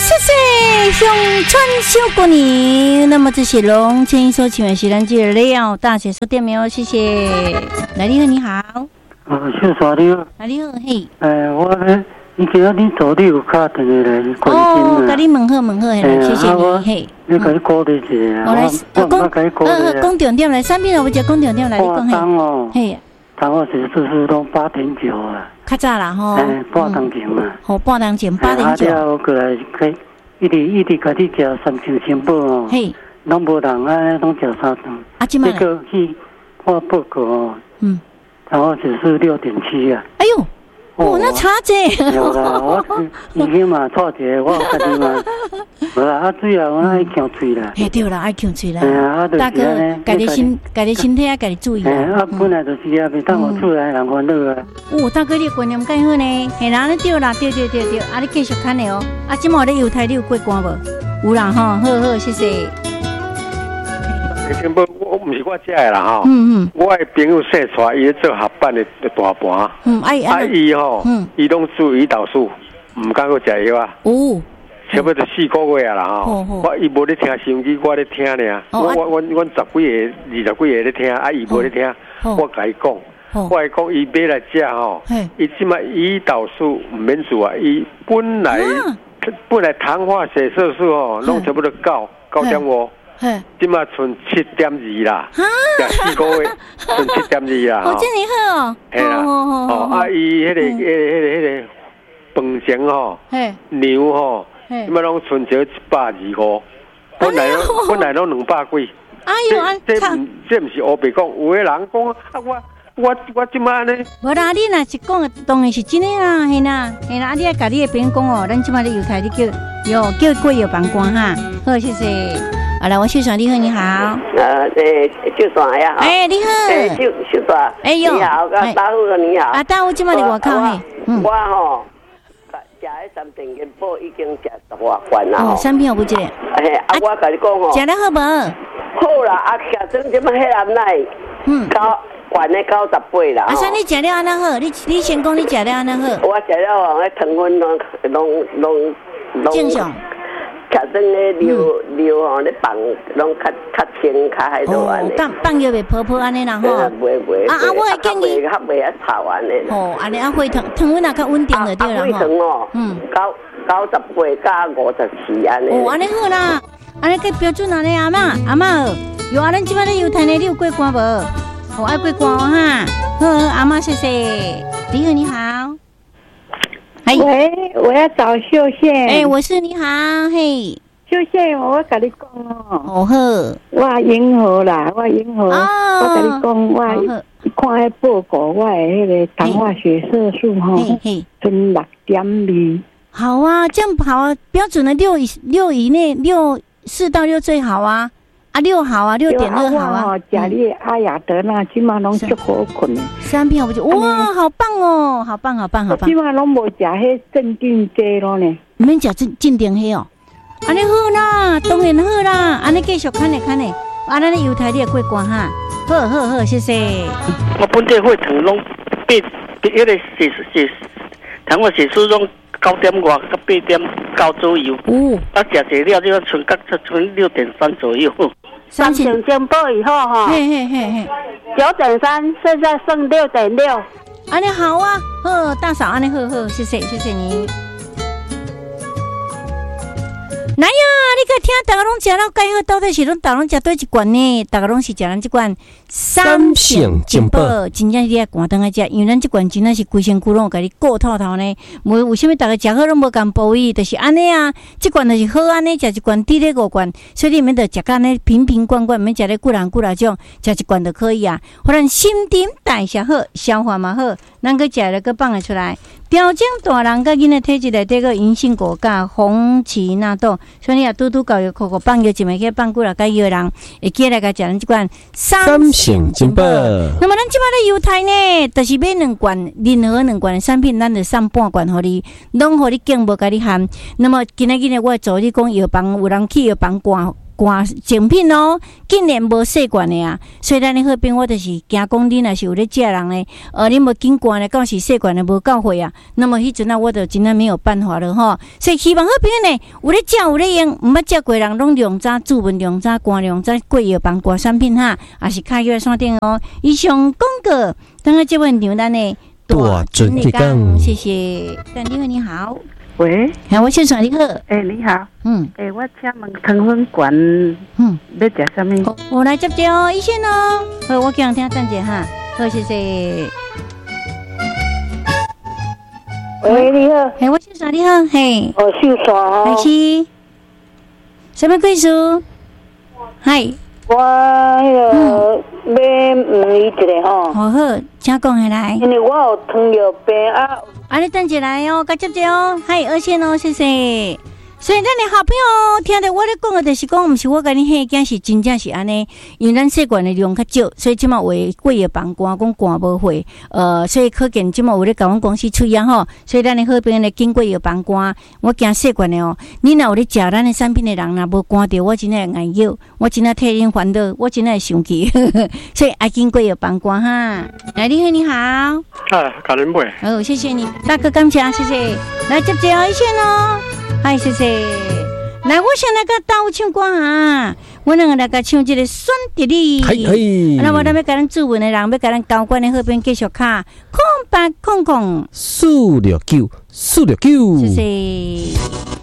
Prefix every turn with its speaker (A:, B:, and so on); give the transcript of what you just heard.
A: 谢谢乡村小姑娘。那么这些龙千一所请问是咱这个廖大姐说店名哦，谢谢。来，你好，你好。
B: 小沙你好。
A: 你好，嘿。
B: 我呢，你今仔日早你有打电话来关心啊。
A: 甲你问好，谢谢你，嘿。
B: 你甲你鼓励一下。
A: 我来，讲重点来，产品我只讲重点来，你讲嘿。嘿。
B: 糖化血色素都8.9啊。较
A: 早啦吼。
B: 半当前嘛。
A: 好，半当前8.9。
B: 了过来一直甲你食三清新宝哦。嘿。拢无人安尼拢食3顿。这个去看报告哦。糖化血色素6.7啊。哎呦。那差这。有啦，我已经嘛错一个，我家己嘛。无啦，最后我爱呛嘴啦。嘿，对啦，爱呛嘴啦。大哥，家己身体啊，家己注意啦。本来就是啊，袂当我厝内人烦恼啊。大哥，你观念介好呢。嘿啦，你对啦，对。你继续看的哦。今麦咧犹太，你有过关无？有啦吼，好，谢谢。
C: 我唔是我食的啦吼，我的朋友生出来，伊咧做下班的大盘，伊吼，伊拢注意胰岛素，唔敢去食药啊。差不多4个月啦吼，我伊无咧听收音机，我咧听尔。我10几个、20几个咧听，伊無咧听，我甲伊讲，伊买来食吼，伊即卖胰岛素唔免做啊，伊本来糖化血色素吼，拢差不多9.5。今麦剩7.2啦，食4个月剩7.2啦。
A: 这么好哦。
C: 系啦，伊迄个饭前吼，牛吼，今麦拢剩只125，本来拢200几。哎呦，这唔是乌白讲，有个人讲啊，我今麦呢？
A: 无啦，你若是讲的当然是真的啦，系啦，你爱甲你的朋友讲哦，咱今麦咧犹太你叫过药房官哈，好，谢谢。好了，我秀爽，你好，你好。
D: 秀爽呀。
A: 你好。
D: 秀爽。你好，大户你好。
A: 大户今麦伫外口嘿。
D: 我吼，食迄3顿元宝已经食10多罐啦。
A: 产品有不这？
D: 我甲你讲吼。
A: 食得好无？
D: 好啦，吃真即摆迄男奶，罐的98啦。
A: 所以你食了安那好？你先讲你食了安那好？
D: 我食了吼，迄糖分拢
A: 正常。
D: 吃真咧流吼，咧放拢较清较海多安尼。
A: 放药袂泡安尼啦吼。
D: 袂。
A: 我会建议。
D: 较袂啊炒安尼。
A: 安尼血糖分较稳定就对啦吼。
D: 血糖哦，98加54安尼。
A: 安尼好啦，安尼计标准安尼阿嬷，有咱即摆咧犹太呢，你有过关无？爱过关哦哈。好，阿嬷谢谢。你好。
E: 喂，我要找秀宪。
A: 我是你好，嘿，
E: 秀宪，我跟你讲哦。
A: 好，
E: 我银河啦，我跟你讲，我看迄报告，我的迄个糖化血色素吼，剩6.2。
A: 好啊，这样好啊，标准的6以内，4到6最好啊。6好啊，6.2好啊。
E: 家里阿雅德那起码拢足好困。
A: 3片我就哇，好棒哦，好棒。
E: 起码拢无食迄镇定剂咯呢。
A: 唔免食镇定迄哦。安尼好啦，当然好啦，安尼继续看咧。咱咧犹太你也过关哈。好，谢谢。
F: 我本地血糖拢比迄个糖化血素拢9.5到8.9左右。食济了，就剩6.3左右。
E: 3千元宝以后哈，9.3，现在剩6.6。
A: 安尼好啊，大嫂安尼好，谢谢你。哪呀？你个听大家拢食了介好，到底是拢大家拢食对一罐呢？大家拢是食咱这罐3性金宝，真正你爱赶灯来食，因为咱这罐真正是规身躯拢有甲你顾透透呢。为什么大家食好拢无共补益？就是安尼啊，这罐就是好安尼，食一罐抵咧5罐，所以你免得食干呢瓶罐，免食咧几人种，食一罐就可以啊。互咱新陈代谢好，消化嘛好，咱个食了个放得出来。调整大人甲囡仔体质内底个银杏果甲红荠纳豆，所以你也拄教育口放药一枚去放几啦，甲药人会记来甲食咱即款3性金宝。那么咱即摆咧犹太呢，就是买2罐，任何2罐的产品，咱就送半罐互你，拢互你敬无甲你含。那么今仔日我会做你讲药房，有人去药房挂精品哦，竟然无细罐的啊！所以咱的好朋友，我就是惊讲恁若是有咧食人的，恁无紧罐的，到时细罐的无够货啊。那么迄阵啊，我就真的没有办法了吼。所以希望好朋友呢，有咧食有咧用，毋捌食过人拢用早注文用早罐用早贵药房挂产品哈，也是卡约山顶哦。以上广告，等下这位牛咱的
G: 大准你讲，
A: 谢谢。你好。
H: 喂，
A: 我先生你好，
H: 你好，我请问糖分管，要食什么？
A: 我来接哦，医生哦，好，我叫人听等者哈，好，谢谢。
I: 喂，你好，
A: 我先生你好，嘿，
I: 秀山哦，
A: 还是什么贵属？嗨，
I: 我迄个要问伊一个吼，
A: 好，请讲下来。
I: 因为我有糖尿病啊。
A: 你等一来哦，甲接者哦，嗨，二线哦，谢谢。所以咱的好朋友听到我咧讲的，就是讲，毋是我甲你吓惊，是真正是安尼。因为咱细罐的量较少，所以即马为贵的房官讲官无货，所以可见即马有咧甲阮公司催啊吼。所以咱的好朋友咧经过药房官，我惊细罐的哦。你若有咧食咱的产品的人，若无官着，我真诶会挨腰，我真诶替恁烦恼，我真诶会生气。所以爱经过药房官哈。来，你好。
C: 感恩妹。
A: 好，谢谢你，大哥感谢，谢谢。来接者一线哦。嗨，谢谢。来，我先来个倒唱歌啊！我两个来个唱这个选择你。那我咱要甲咱主文的人，要甲咱高官的好朋继续卡空白空空。
G: 469，469。
A: 谢谢。